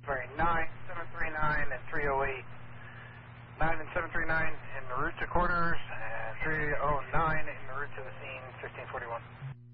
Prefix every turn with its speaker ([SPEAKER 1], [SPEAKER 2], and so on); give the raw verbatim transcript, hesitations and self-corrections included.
[SPEAKER 1] Sorry, nine seven three nine and three oh eight. nine and seven three nine in the route to quarters, and three oh nine in the route to the scene, fifteen forty-one.